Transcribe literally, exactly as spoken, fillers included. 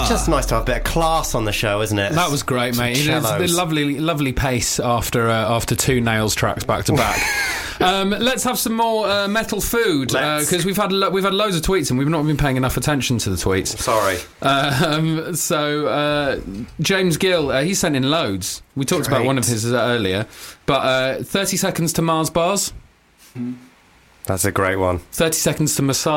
just nice to have a bit of class on the show, isn't it? That was great, mate. It was a lovely, lovely pace after uh, after two Nails tracks back to back. Um, let's have some more uh, metal food because uh, we've had lo- we've had loads of tweets and we've not been paying enough attention to the tweets. Sorry. Um, so uh, James Gill, uh, he sent in loads. We talked Great. about one of his uh, earlier, but uh, thirty seconds to Mars bars. That's a great one. thirty seconds to massage.